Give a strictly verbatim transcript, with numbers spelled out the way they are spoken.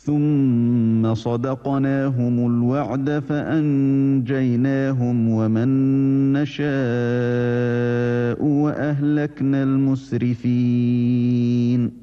ثم صدقناهم الوعد فأنجيناهم ومن نشاء وأهلكنا المسرفين